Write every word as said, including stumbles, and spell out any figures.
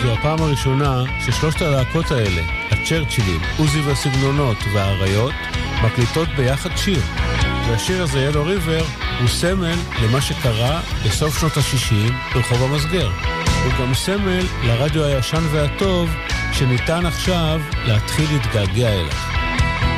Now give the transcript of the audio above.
זו הפעם הראשונה ששלושת הלהקות האלה, הצ'רצ'ילים, עוזי והסגנונות והאריות, מקליטות ביחד שיר. והשיר הזה, ילו ריבר, הוא סמל למה שקרה בסוף שנות ה-שישים ברחוב המסגר. הוא גם סמל לרדיו הישן והטוב שניתן עכשיו להתחיל להתגעגע אליו.